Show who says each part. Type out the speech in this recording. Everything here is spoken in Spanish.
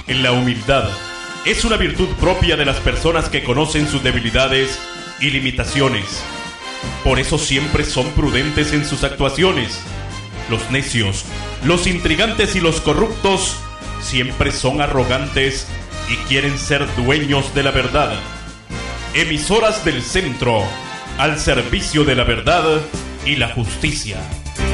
Speaker 1: en la humildad. Es una virtud propia de las personas que conocen sus debilidades y limitaciones. Por eso siempre son prudentes en sus actuaciones. Los necios, los intrigantes y los corruptos siempre son arrogantes y quieren ser dueños de la verdad. Emisoras del Centro, al servicio de la verdad y la justicia.